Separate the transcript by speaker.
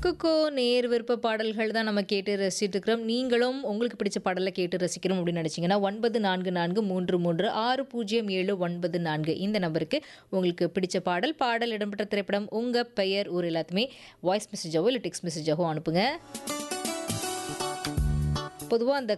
Speaker 1: குக்கோ நேர் விருப்ப பாடல்கள் தான் நம்ம கேட்டு ரசிச்சுட்டு இருக்கிறோம். நீங்களும் உங்களுக்கு பிடிச்ச பாடலை கேட்டு ரசிக்கணும் அப்படின்னு நினச்சிங்கன்னா 9443360794 இந்த நம்பருக்கு உங்களுக்கு பிடிச்ச பாடல், பாடல் இடம்பெற்ற திரைப்படம், உங்கள் பெயர், ஊர் எல்லாத்தையுமே வாய்ஸ் மெசேஜாவோ இல்லை டெக்ஸ்ட் மெசேஜாவோ அனுப்புங்க. பொதுவாக அந்த